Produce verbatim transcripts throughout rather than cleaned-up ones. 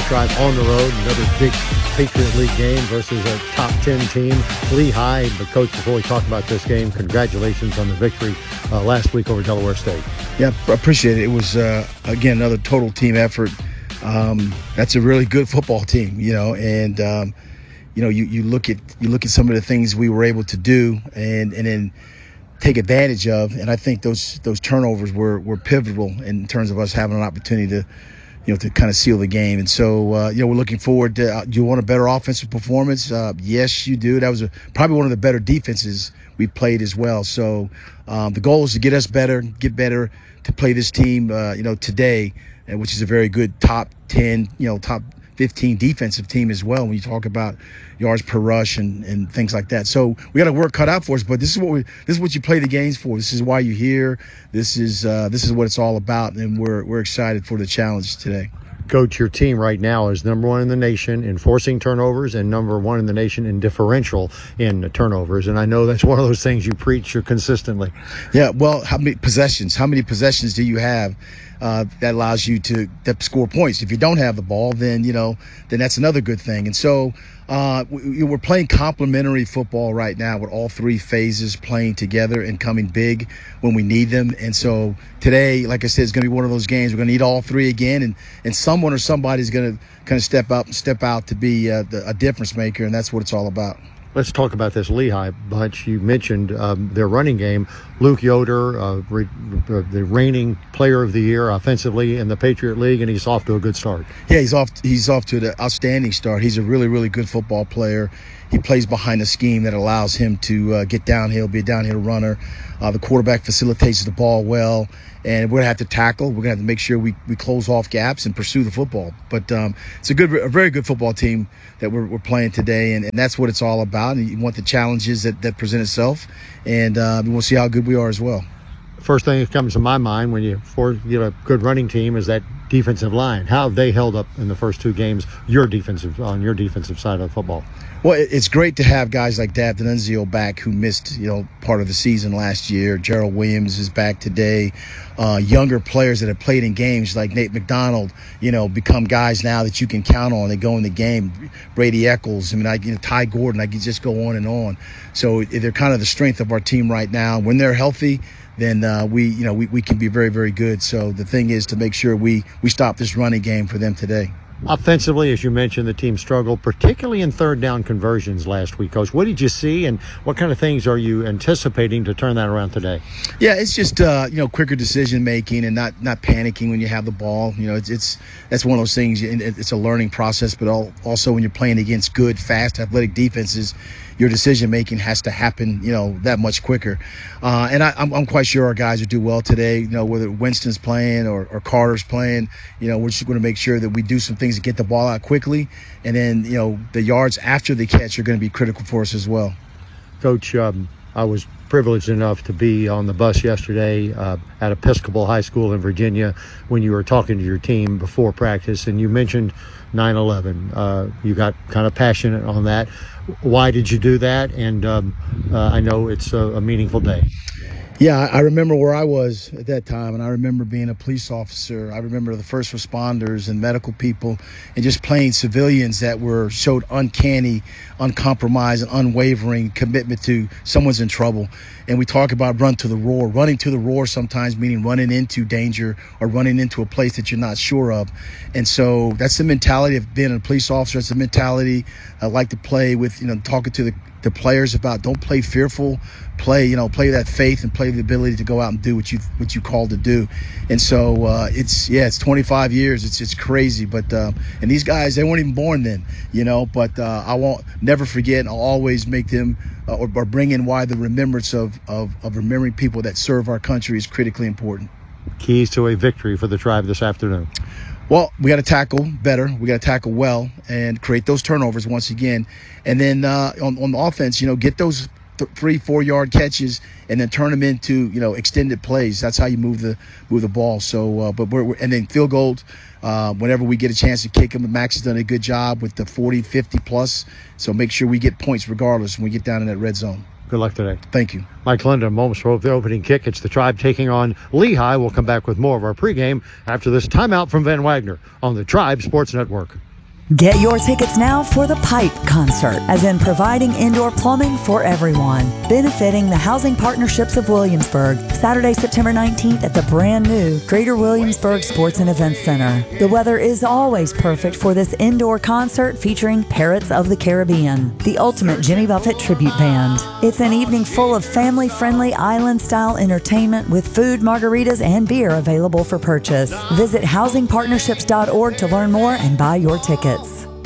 Tribe on the road, another big Patriot League game versus a top ten team, Lehigh. But, Coach, before we talk about this game, congratulations on the victory uh, last week over Delaware State. Yeah, I appreciate it. It was, uh, again, another total team effort. Um, that's a really good football team, you know, and, um, you know, you, you look at you look at some of the things we were able to do and, and then take advantage of. And I think those those turnovers were, were pivotal in terms of us having an opportunity to, you know, to kind of seal the game. And so, uh, you know, we're looking forward to, uh, do you want a better offensive performance? Uh, yes, you do. That was a, probably one of the better defenses we played as well. So um, the goal is to get us better, get better to play this team, uh, you know, today, and which is a very good top ten, you know, top fifteen defensive team as well when you talk about yards per rush and, and things like that. So we got to work cut out for us, but this is what we this is what you play the games for. This is why you're here. This is uh, this is what it's all about, and we're we're excited for the challenge today. Coach, your team right now is number one in the nation in forcing turnovers and number one in the nation in differential in turnovers. And I know that's one of those things you preach consistently. Yeah, well, how many possessions? How many possessions do you have uh, that allows you to, to score points? If you don't have the ball, then, you know, then that's another good thing. And so uh, we, we're playing complementary football right now with all three phases playing together and coming big when we need them. And so today, like I said, it's going to be one of those games. We're going to need all three again, and, and someone or somebody is going to kind of step up and step out to be uh, the, a difference maker, and that's what it's all about. Let's talk about this Lehigh bunch. You mentioned um, their running game. Luke Yoder, uh, re- uh, the reigning player of the year offensively in the Patriot League, and he's off to a good start. Yeah, he's off. He's off to an outstanding start. He's a really, really good football player. He plays behind a scheme that allows him to uh, get downhill, be a downhill runner. Uh, the quarterback facilitates the ball well, and we're going to have to tackle. We're going to have to make sure we, we close off gaps and pursue the football. But um, it's a good, a very good football team that we're, we're playing today, and, and that's what it's all about. And you want the challenges that, that present itself, and uh, we'll see how good we are as well. First thing that comes to my mind when you for you know, a good running team is that defensive line. How have they held up in the first two games? Your defensive on your defensive side of football. Well, it's great to have guys like Dave D'Annunzio back who missed, you know, part of the season last year. Gerald Williams is back today. Uh, younger players that have played in games like Nate McDonald, you know, become guys now that you can count on. They go in the game. Brady Eccles, I mean, I, you know, Ty Gordon, I can just go on and on. So they're kind of the strength of our team right now. When they're healthy, then uh, we, you know, we, we can be very, very good. So the thing is to make sure we, we stop this running game for them today. Offensively, as you mentioned, the team struggled, particularly in third down conversions last week, Coach. What did you see, and what kind of things are you anticipating to turn that around today? Yeah, it's just uh, you know, quicker decision making and not not panicking when you have the ball. You know, it's it's that's one of those things. It's a learning process, but also when you're playing against good, fast, athletic defenses, your decision making has to happen, you know, that much quicker. Uh, and I, I'm, I'm quite sure our guys will do well today. You know, whether Winston's playing or, or Carter's playing, you know, we're just going to make sure that we do some things to get the ball out quickly, and then, you know, the yards after the catch are going to be critical for us as well. Coach, um, I was privileged enough to be on the bus yesterday uh, at Episcopal High School in Virginia when you were talking to your team before practice, and you mentioned nine eleven. Uh, you got kind of passionate on that. Why did you do that? And um, uh, I know it's a, a meaningful day. Yeah, I remember where I was at that time, and I remember being a police officer. I remember the first responders and medical people and just plain civilians that were showed uncanny, uncompromised, and unwavering commitment to someone's in trouble. And we talk about run to the roar. Running to the roar sometimes meaning running into danger or running into a place that you're not sure of. And so that's the mentality of being a police officer. It's the mentality I like to play with, you know, talking to the the players about don't play fearful, play, you know, play that faith and play the ability to go out and do what you what you called to do. And so uh, it's, yeah, it's twenty-five years. It's it's crazy. But uh, and these guys, they weren't even born then, you know, but uh, I won't never forget, and I'll always make them uh, or, or bring in why the remembrance of, of, of remembering people that serve our country is critically important. Keys to a victory for the Tribe this afternoon. Well, we got to tackle better. We got to tackle well and create those turnovers once again. And then uh, on, on the offense, you know, get those th- three, four yard catches and then turn them into, you know, extended plays. That's how you move the move the ball. So, uh, but we're, we're and then field goals. Uh, whenever we get a chance to kick them, Max has done a good job with the forty, fifty plus. So make sure we get points regardless when we get down in that red zone. Good luck today. Thank you. Mike Linden, moments for the opening kick. It's the Tribe taking on Lehigh. We'll come back with more of our pregame after this timeout from Van Wagner on the Tribe Sports Network. Get your tickets now for the Pipe Concert, as in providing indoor plumbing for everyone, benefiting the Housing Partnerships of Williamsburg, Saturday, September nineteenth at the brand new Greater Williamsburg Sports and Events Center. The weather is always perfect for this indoor concert featuring Parrots of the Caribbean, the ultimate Jimmy Buffett tribute band. It's an evening full of family-friendly island-style entertainment with food, margaritas, and beer available for purchase. Visit housing partnerships dot org to learn more and buy your tickets.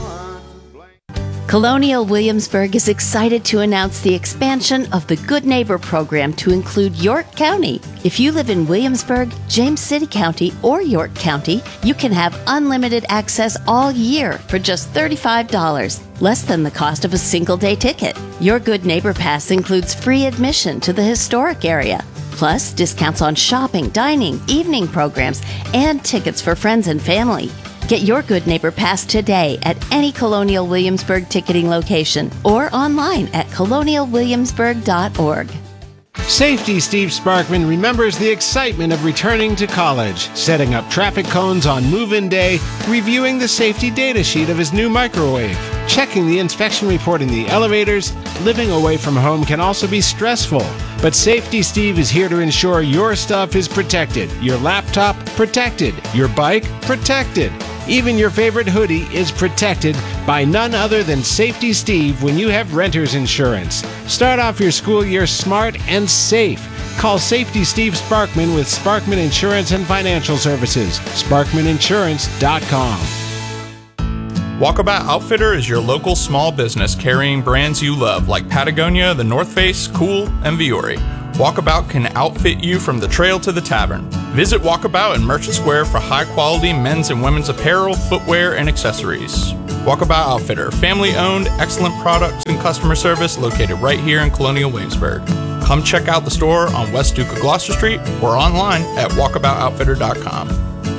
Colonial Williamsburg is excited to announce the expansion of the Good Neighbor program to include York County. If you live in Williamsburg, James City County, or York County, you can have unlimited access all year for just thirty-five dollars, less than the cost of a single-day ticket. Your Good Neighbor Pass includes free admission to the historic area, plus discounts on shopping, dining, evening programs, and tickets for friends and family. Get your Good Neighbor Pass today at any Colonial Williamsburg ticketing location or online at colonial williamsburg dot org. Safety Steve Sparkman remembers the excitement of returning to college, setting up traffic cones on move-in day, reviewing the safety data sheet of his new microwave, checking the inspection report in the elevators. Living away from home can also be stressful, but Safety Steve is here to ensure your stuff is protected, your laptop protected, your bike protected. Even your favorite hoodie is protected by none other than Safety Steve when you have renter's insurance. Start off your school year smart and safe. Call Safety Steve Sparkman with Sparkman Insurance and Financial Services. Sparkman Insurance dot com. Walkabout Outfitter is your local small business carrying brands you love like Patagonia, The North Face, Cool, and Viore. Walkabout can outfit you from the trail to the tavern. Visit Walkabout in Merchant Square for high-quality men's and women's apparel, footwear, and accessories. Walkabout Outfitter, family-owned, excellent products and customer service located right here in Colonial Williamsburg. Come check out the store on West Duke of Gloucester Street or online at walkabout outfitter dot com.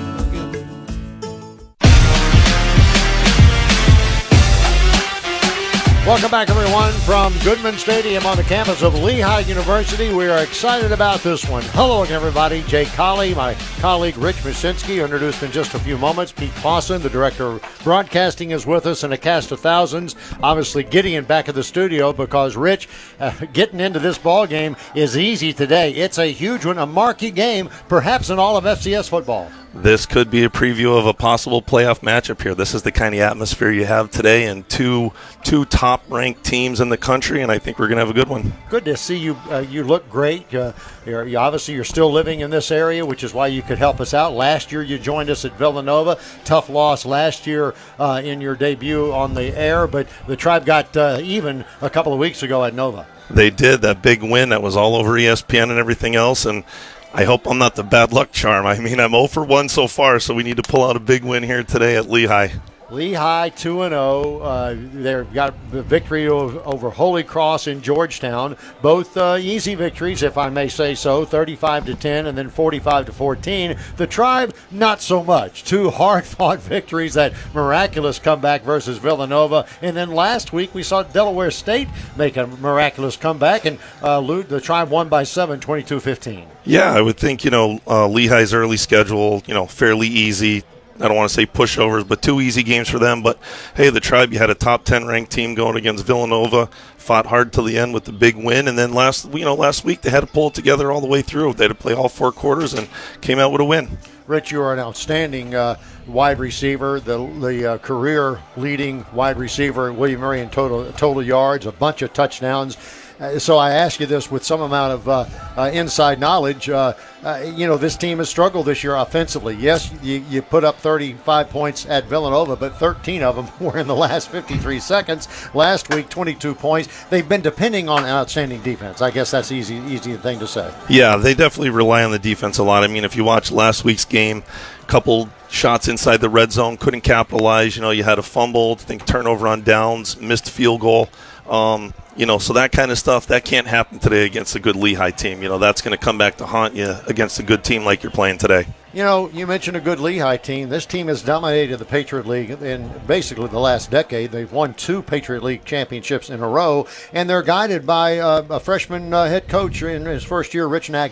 Welcome back, everyone, from Goodman Stadium on the campus of Lehigh University. We are excited about this one. Hello, everybody. Jay Colley, my colleague Rich Musinski, introduced in just a few moments. Pete Clausen, the director of broadcasting, is with us, and a cast of thousands. Obviously, Gideon back at the studio because, Rich, uh, getting into this ball game is easy today. It's a huge one, a marquee game, perhaps in all of F C S football. This could be a preview of a possible playoff matchup here. This is the kind of atmosphere you have today, and two two top-ranked teams in the country, and I think we're going to have a good one. Good to see you. Uh, you look great. Uh, you're, you obviously, you're still living in this area, which is why you could help us out. Last year, you joined us at Villanova. Tough loss last year uh, in your debut on the air, but the Tribe got uh, even a couple of weeks ago at Nova. They did. That big win that was all over E S P N and everything else, and I hope I'm not the bad luck charm. I mean, I'm zero for one so far, so we need to pull out a big win here today at Lehigh. Lehigh two and oh. Uh, they've got the victory over, over Holy Cross in Georgetown. Both uh, easy victories, if I may say so, thirty-five to ten and then forty-five to fourteen. The Tribe, not so much. Two hard-fought victories, that miraculous comeback versus Villanova. And then last week we saw Delaware State make a miraculous comeback, and uh, the Tribe won by seven, twenty-two fifteen. Yeah, I would think, you know, uh, Lehigh's early schedule, you know, fairly easy. I don't want to say pushovers, but two easy games for them. But, hey, the Tribe, you had a top ten ranked team going against Villanova, fought hard till the end with the big win. And then last, you know, last week they had to pull it together all the way through. They had to play all four quarters and came out with a win. Rich, you are an outstanding uh, wide receiver, the the uh, career-leading wide receiver at William Murray in total, total yards, a bunch of touchdowns. Uh, so I ask you this with some amount of uh, uh, inside knowledge. Uh, uh, you know, this team has struggled this year offensively. Yes, you, you put up thirty-five points at Villanova, but thirteen of them were in the last fifty-three seconds. Last week, twenty-two points. They've been depending on outstanding defense. I guess that's easy, easy thing to say. Yeah, they definitely rely on the defense a lot. I mean, if you watch last week's game, couple shots inside the red zone, couldn't capitalize. You know, you had a fumble, I think turnover on downs, missed field goal. Um, you know, so that kind of stuff, that can't happen today against a good Lehigh team. You know, that's going to come back to haunt you against a good team like you're playing today. You know, you mentioned a good Lehigh team. This team has dominated the Patriot League in basically the last decade. They've won two Patriot League championships in a row, and they're guided by uh, a freshman uh, head coach in his first year, Rich Nagy.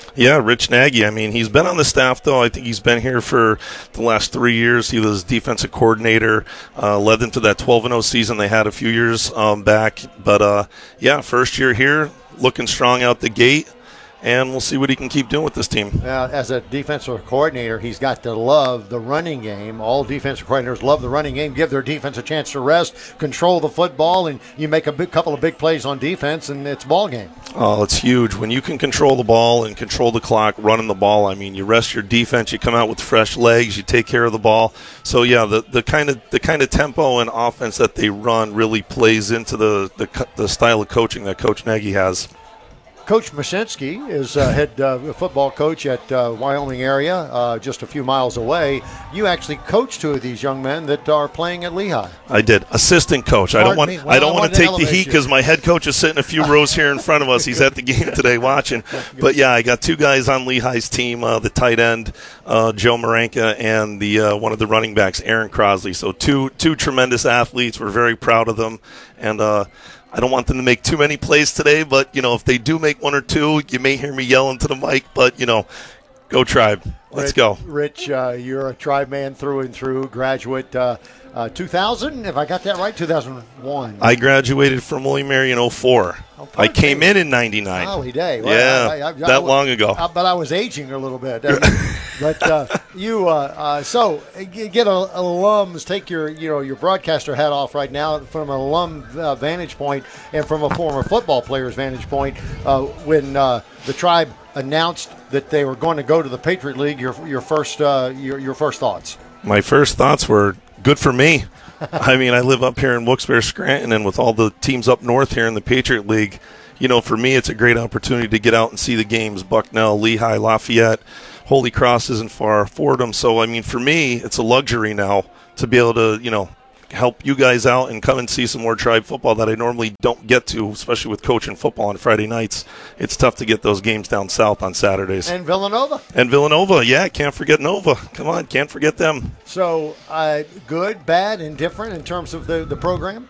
Yeah, Rich Nagy. I mean, he's been on the staff, though. I think he's been here for the last three years. He was defensive coordinator, uh, led them to that twelve and oh season they had a few years um, back. But, uh, yeah, first year here, looking strong out the gate. And we'll see what he can keep doing with this team. Now, as a defensive coordinator, he's got to love the running game. All defensive coordinators love the running game. Give their defense a chance to rest, control the football, and you make a big, couple of big plays on defense, and it's ball game. Oh, it's huge. When you can control the ball and control the clock running the ball, I mean, you rest your defense, you come out with fresh legs, you take care of the ball. So, yeah, the, the kind of the kind of tempo and offense that they run really plays into the, the, the style of coaching that Coach Nagy has. Coach Mashinsky is uh, head uh, football coach at uh, Wyoming area, uh, just a few miles away. You actually coached two of these young men that are playing at Lehigh. I did. Assistant coach. I don't want. Well, I don't I want to take the heat because my head coach is sitting a few rows here in front of us. He's at the game today watching. But yeah, I got two guys on Lehigh's team: uh, the tight end uh, Joe Maranka and the uh, one of the running backs, Aaron Crosley. So two two tremendous athletes. We're very proud of them, and. Uh, I don't want them to make too many plays today, but, you know, if they do make one or two, you may hear me yelling to the mic, but, you know, go Tribe. Let's Rich, go. Rich, uh, you're a Tribe man through and through, graduate uh, uh, two thousand, if I got that right, two thousand one. I graduated from William and Mary in oh four. Oh, I came in in ninety-nine. Holy day. Well, yeah, I, I, I, that I, long ago. I, but I was aging a little bit. But uh, you, uh, uh, so get a, alums, take your, you know, your broadcaster hat off right now from an alum uh, vantage point and from a former football player's vantage point. Uh, when uh, the Tribe announced that they were going to go to the Patriot League, your your first uh, your your first thoughts? My first thoughts were good for me. I mean, I live up here in Wilkes-Barre, Scranton, and with all the teams up north here in the Patriot League, you know, for me, it's a great opportunity to get out and see the games. Bucknell, Lehigh, Lafayette, Holy Cross isn't far, Fordham. So, I mean, for me, it's a luxury now to be able to, you know, help you guys out and come and see some more Tribe football that I normally don't get to, especially with coaching football on Friday nights. It's tough to get those games down south on Saturdays. And Villanova. And Villanova, yeah, can't forget Nova. Come on, can't forget them. So, uh, good, bad, and different in terms of the, the program?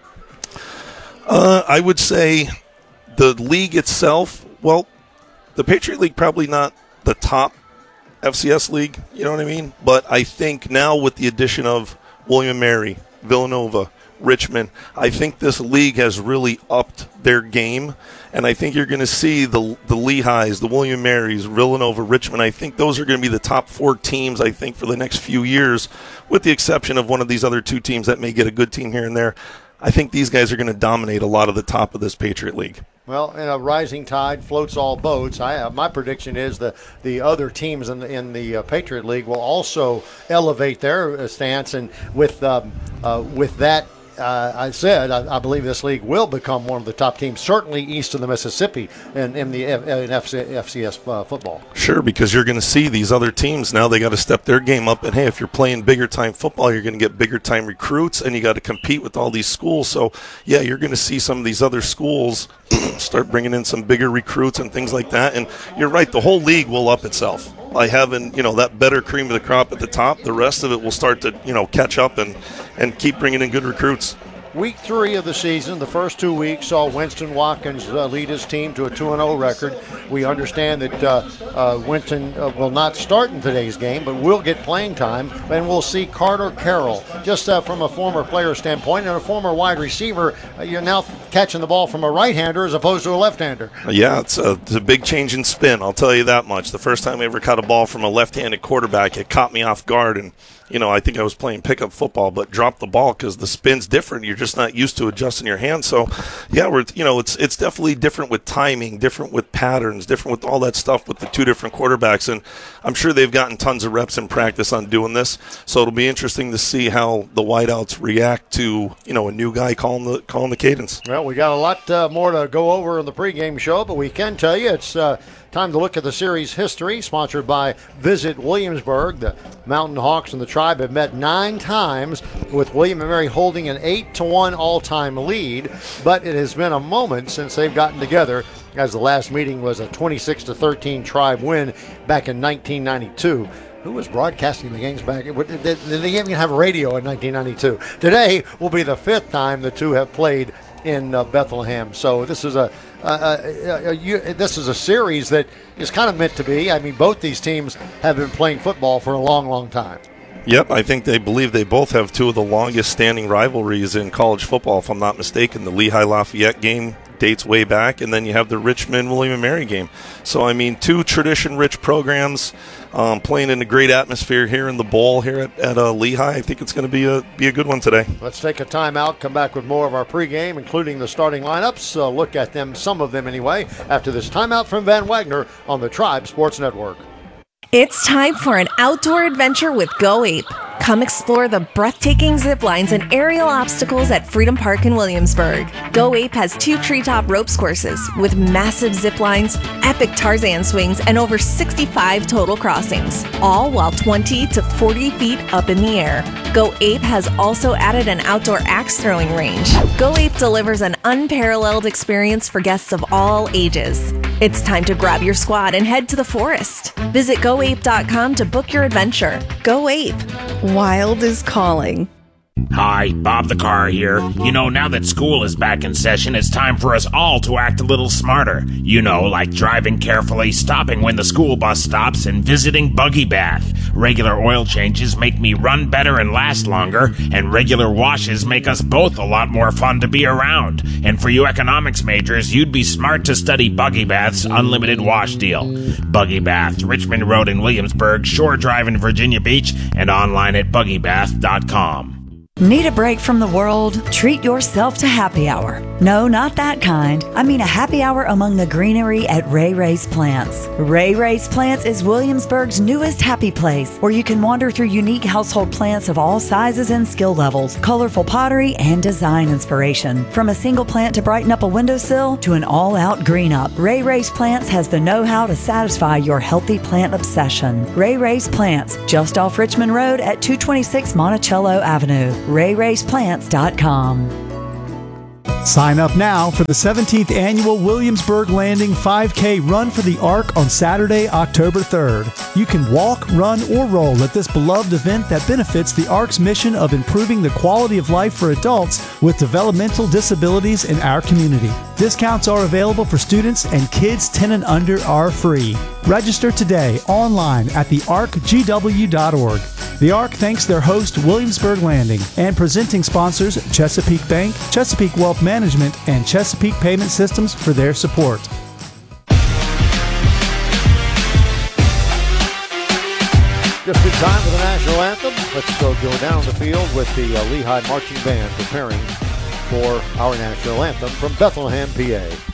Uh, I would say the league itself, well, the Patriot League probably not the top F C S league, you know what I mean? But I think now with the addition of William and Mary, Villanova, Richmond, I think this league has really upped their game, and I think you're going to see the the Lehighs, the William and Marys, Villanova, Richmond. I think those are going to be the top four teams, I think, for the next few years, with the exception of one of these other two teams that may get a good team here and there. I think these guys are going to dominate a lot of the top of this Patriot League. Well, in a rising tide floats all boats. I have, my prediction is the the other teams in the in the uh, Patriot League will also elevate their uh, stance, and with um, uh, with that. Uh, I said I, I believe this league will become one of the top teams, certainly east of the Mississippi in, in the F, in F C S uh, football. Sure, because you're going to see these other teams now. They got to step their game up, and hey, if you're playing bigger time football, you're going to get bigger time recruits, and you got to compete with all these schools. So yeah, you're going to see some of these other schools start bringing in some bigger recruits and things like that. And you're right, the whole league will up itself by having, you know, that better cream of the crop at the top. The rest of it will start to, you know, catch up and, and keep bringing in good recruits. Week three of the season, the first two weeks, saw Winston Watkins uh, lead his team to a two and oh record. We understand that uh, uh, Winston uh, will not start in today's game, but will get playing time, and we'll see Carter Carroll. Just uh, from a former player standpoint and a former wide receiver, uh, you're now catching the ball from a right-hander as opposed to a left-hander. Yeah, it's a, it's a big change in spin, I'll tell you that much. The first time I ever caught a ball from a left-handed quarterback, it caught me off guard, and you know, I think I was playing pickup football, but dropped the ball because the spin's different. You're just not used to adjusting your hand. So, yeah, we're you know, it's it's definitely different with timing, different with patterns, different with all that stuff with the two different quarterbacks. And I'm sure they've gotten tons of reps in practice on doing this. So it'll be interesting to see how the wideouts react to, you know, a new guy calling the calling the cadence. Well, we got a lot uh, more to go over in the pregame show, but we can tell you it's uh, time to look at the series history, sponsored by Visit Williamsburg. The Mountain Hawks and the Tribe have met nine times, with William and Mary holding an eight to one all-time lead, but it has been a moment since they've gotten together, as the last meeting was a twenty-six to thirteen Tribe win back in nineteen ninety-two. Who was broadcasting the games back? Did they even have radio in nineteen ninety-two? Today will be the fifth time the two have played in uh, Bethlehem. So this is a, a, a, a, a this is a series that is kind of meant to be. I mean, both these teams have been playing football for a long, long time. Yep, I think they believe they both have two of the longest standing rivalries in college football, if I'm not mistaken. The Lehigh-Lafayette game dates way back, and then you have the Richmond-William and Mary game. So, I mean, two tradition-rich programs um, playing in a great atmosphere here in the bowl here at, at uh, Lehigh. I think it's going to be a be a good one today. Let's take a timeout, come back with more of our pregame, including the starting lineups. Uh, look at them, some of them anyway, after this timeout from Van Wagner on the Tribe Sports Network. It's time for an outdoor adventure with Go Ape. Come explore the breathtaking zip lines and aerial obstacles at Freedom Park in Williamsburg. Go Ape has two treetop ropes courses with massive zip lines, epic Tarzan swings, and over sixty-five total crossings, all while twenty to forty feet up in the air. Go Ape has also added an outdoor axe throwing range. Go Ape delivers an unparalleled experience for guests of all ages. It's time to grab your squad and head to the forest. Visit go ape dot com to book your adventure. Go Ape. Wild is calling. Hi, Bob the Car here. You know, now that school is back in session, it's time for us all to act a little smarter. You know, like driving carefully, stopping when the school bus stops, and visiting Buggy Bath. Regular oil changes make me run better and last longer, and regular washes make us both a lot more fun to be around. And for you economics majors, you'd be smart to study Buggy Bath's unlimited wash deal. Buggy Bath, Richmond Road in Williamsburg, Shore Drive in Virginia Beach, and online at buggy bath dot com. Need a break from the world? Treat yourself to happy hour. No, not that kind. I mean a happy hour among the greenery at Ray Ray's Plants. Ray Ray's Plants is Williamsburg's newest happy place, where you can wander through unique household plants of all sizes and skill levels, colorful pottery, and design inspiration. From a single plant to brighten up a windowsill to an all-out green up, Ray Ray's Plants has the know-how to satisfy your healthy plant obsession. Ray Ray's Plants, just off Richmond Road at two twenty-six Monticello Avenue. ray rays plants dot com. Sign up now for the seventeenth Annual Williamsburg Landing five K Run for the Ark on Saturday, October third. You can walk, run, or roll at this beloved event that benefits the Ark's mission of improving the quality of life for adults with developmental disabilities in our community. Discounts are available for students, and kids ten and under are free. Register today online at the ark g w dot org. The Ark thanks their host, Williamsburg Landing, and presenting sponsors Chesapeake Bank, Chesapeake Wealth Management, and Chesapeake Payment Systems for their support. Just in time for the national anthem. Let's go, go down the field with the uh, Lehigh Marching Band preparing for our national anthem from Bethlehem, P A.